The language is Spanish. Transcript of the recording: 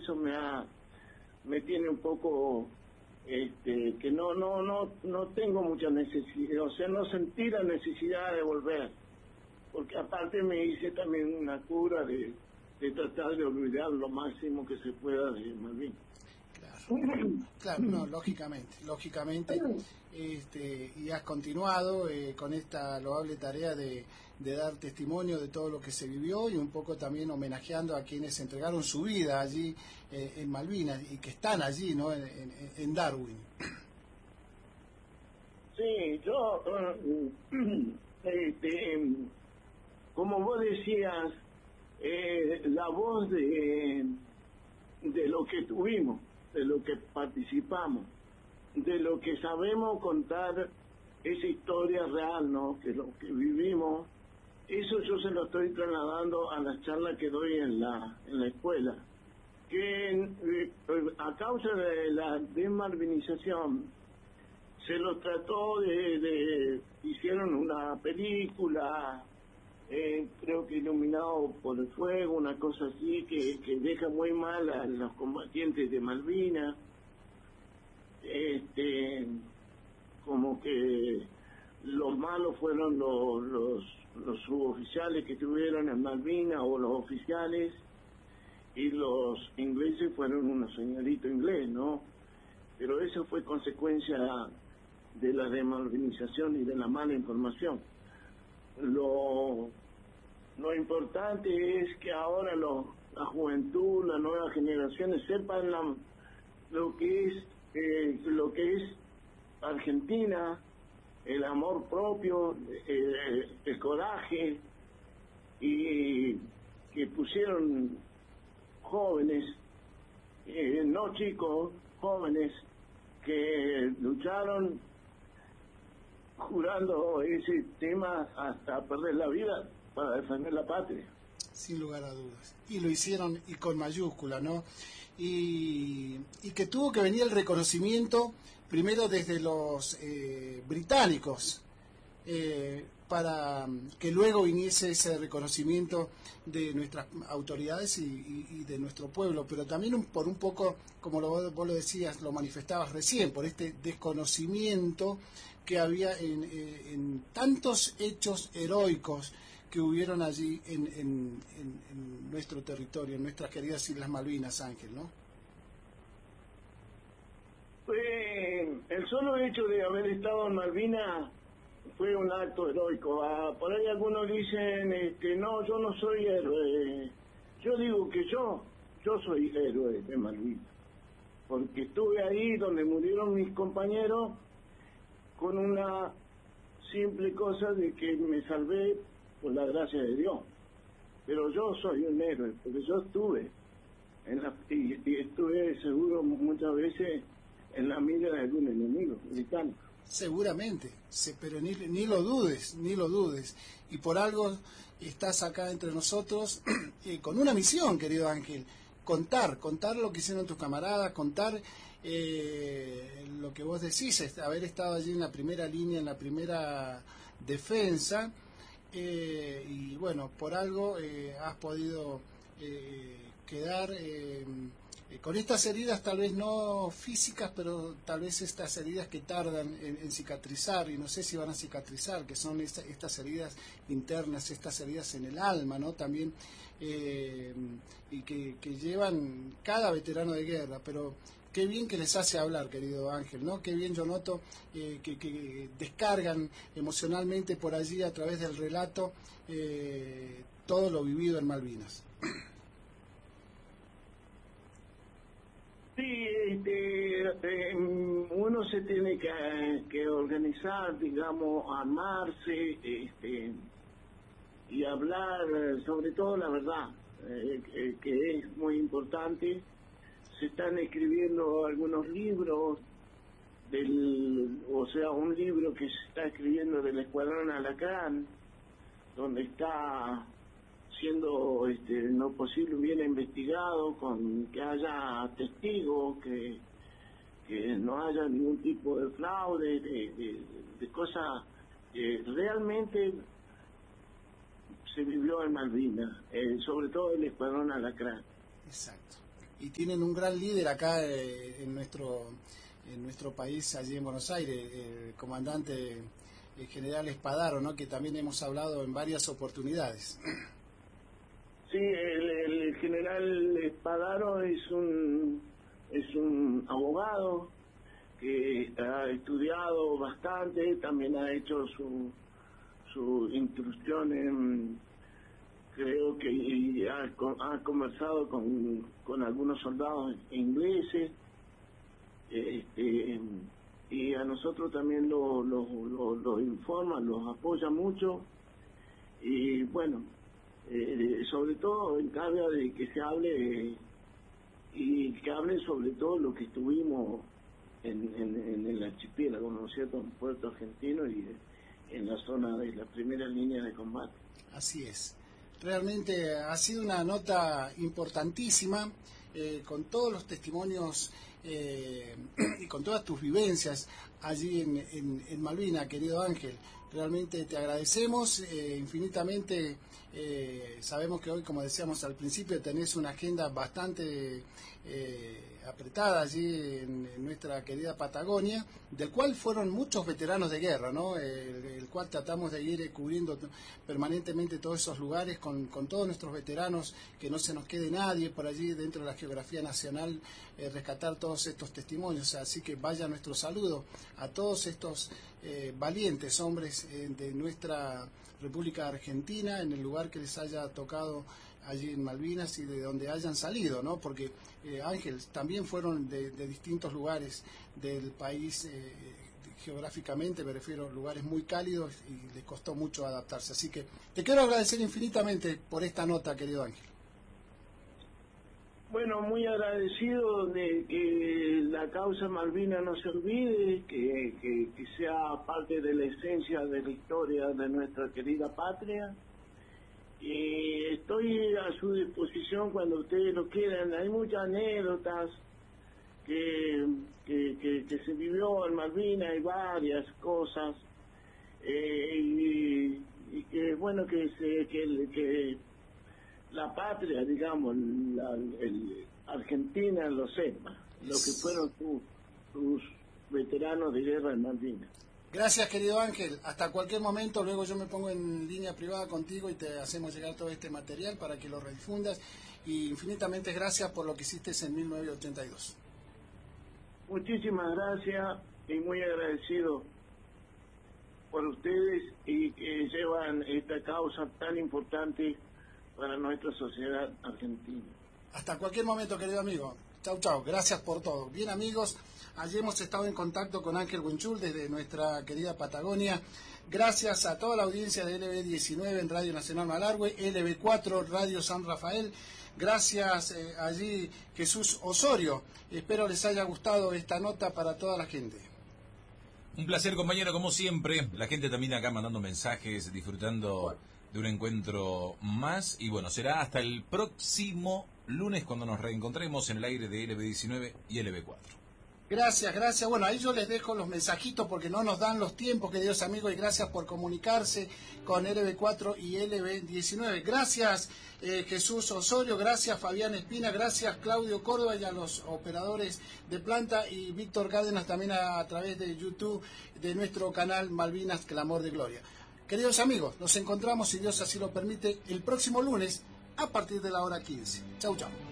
eso me tiene un poco, que no tengo mucha necesidad, o sea, no sentí la necesidad de volver, porque aparte me hice también una cura de tratar de olvidar lo máximo que se pueda de Malvinas. Claro, no, lógicamente, y has continuado con esta loable tarea de dar testimonio de todo lo que se vivió y un poco también homenajeando a quienes entregaron su vida allí en Malvinas y que están allí, ¿no? En Darwin. Sí, yo, como vos decías, la voz de lo que tuvimos, de lo que participamos, de lo que sabemos contar esa historia real, ¿no? Que lo que vivimos, eso yo se lo estoy trasladando a las charlas que doy en la escuela, que a causa de la desmalvinización se lo trató hicieron una película, creo que Iluminado por el Fuego, una cosa así, que deja muy mal a los combatientes de Malvinas, como que los malos fueron los suboficiales que estuvieron en Malvinas, o los oficiales, y los ingleses fueron unos señoritos ingleses, ¿no? Pero eso fue consecuencia de la desmalvinización y de la mala información. Lo importante es que ahora la juventud, las nuevas generaciones sepan lo que es Argentina, el amor propio, el coraje, y que pusieron jóvenes, no chicos, jóvenes, que lucharon jurando ese tema hasta perder la vida para defender la patria. Sin lugar a dudas. Y lo hicieron, y con mayúscula, ¿no? Y que tuvo que venir el reconocimiento primero desde los británicos, para que luego inicie ese reconocimiento de nuestras autoridades y de nuestro pueblo, pero también por un poco, como vos lo decías, lo manifestabas recién, por este desconocimiento que había en tantos hechos heroicos que hubieron allí en nuestro territorio, en nuestras queridas Islas Malvinas, Ángel, ¿no? El solo hecho de haber estado en Malvinas fue un acto heroico. Por ahí algunos dicen, no, yo no soy héroe. Yo digo que yo soy héroe de Malvinas, porque estuve ahí donde murieron mis compañeros con una simple cosa de que me salvé por la gracia de Dios. Pero yo soy un héroe, porque yo estuve y estuve seguro muchas veces en la mira de algún enemigo británico. Seguramente, pero ni lo dudes, y por algo estás acá entre nosotros con una misión, querido Ángel, contar lo que hicieron tus camaradas, contar lo que vos decís, haber estado allí en la primera línea, en la primera defensa, y bueno, por algo has podido quedar con estas heridas, tal vez no físicas, pero tal vez estas heridas que tardan en cicatrizar, y no sé si van a cicatrizar, que son estas heridas internas, estas heridas en el alma, ¿no? También, y que llevan cada veterano de guerra, pero qué bien que les hace hablar, querido Ángel, ¿no? Qué bien yo noto que descargan emocionalmente por allí a través del relato todo lo vivido en Malvinas. Sí, uno se tiene que organizar, digamos, armarse, y hablar sobre todo la verdad, que es muy importante. Se están escribiendo algunos libros, un libro que se está escribiendo del Escuadrón Alacrán, donde está siendo no posible bien investigado, con que haya testigos, que no haya ningún tipo de fraude, de cosas que realmente se vivió en Malvinas, sobre todo el Escuadrón Alacrán. Exacto. y tienen un gran líder acá en nuestro país, allí en Buenos Aires, el comandante el general Espadaro, ¿no? Que también hemos hablado en varias oportunidades. Sí, el general Espadaro es un abogado que ha estudiado bastante, también ha hecho su instrucción creo que y ha conversado con algunos soldados ingleses, y a nosotros también los informa, los apoya mucho, y bueno, sobre todo encarga de que se hable y que hable sobre todo lo que estuvimos en el archipiélago, ¿no es cierto?, en Puerto Argentino y en la zona de la primera línea de combate. Así es. Realmente ha sido una nota importantísima, con todos los testimonios y con todas tus vivencias allí en Malvinas, querido Ángel. Realmente te agradecemos infinitamente. Sabemos que hoy, como decíamos al principio, tenés una agenda bastante apretada allí en nuestra querida Patagonia, del cual fueron muchos veteranos de guerra, ¿no? El cual tratamos de ir cubriendo permanentemente todos esos lugares con todos nuestros veteranos, que no se nos quede nadie por allí dentro de la geografía nacional, rescatar todos estos testimonios. Así que vaya nuestro saludo a todos estos valientes hombres de nuestra República Argentina, en el lugar que les haya tocado allí en Malvinas y de donde hayan salido, ¿no? Porque Ángel, también fueron de distintos lugares del país, geográficamente me refiero, lugares muy cálidos, y les costó mucho adaptarse. Así que te quiero agradecer infinitamente por esta nota, querido Ángel. Bueno, muy agradecido de que la causa Malvinas no se olvide, que sea parte de la esencia de la historia de nuestra querida patria. Y estoy a su disposición cuando ustedes lo quieran. Hay muchas anécdotas que se vivió en Malvinas, hay varias cosas, y que bueno, que la patria, digamos, Argentina lo sepa, lo que fueron sus veteranos de guerra en Malvinas. Gracias, querido Ángel. Hasta cualquier momento, luego yo me pongo en línea privada contigo y te hacemos llegar todo este material para que lo redifundas. Y infinitamente gracias por lo que hiciste en 1982. Muchísimas gracias y muy agradecido por ustedes y que llevan esta causa tan importante para nuestra sociedad argentina. Hasta cualquier momento, querido amigo. Chau, chau. Gracias por todo. Bien, amigos, allí hemos estado en contacto con Ángel Huinchul desde nuestra querida Patagonia. Gracias a toda la audiencia de LB19 en Radio Nacional Malargüe, LB4 Radio San Rafael. Gracias allí Jesús Osorio. Espero les haya gustado esta nota para toda la gente. Un placer, compañero, como siempre. La gente también acá mandando mensajes, disfrutando de un encuentro más. Y bueno, será hasta el próximo lunes cuando nos reencontremos en el aire de LB19 y LB4. Gracias, gracias. Bueno, ahí yo les dejo los mensajitos porque no nos dan los tiempos, queridos amigos, y gracias por comunicarse con LB4 y LB19. Gracias, Jesús Osorio, gracias, Fabián Espina, gracias, Claudio Córdoba, y a los operadores de planta, y Víctor Cárdenas también a través de YouTube de nuestro canal Malvinas Clamor de Gloria. Queridos amigos, nos encontramos, si Dios así lo permite, el próximo lunes a partir de la hora 15. Chau, chau.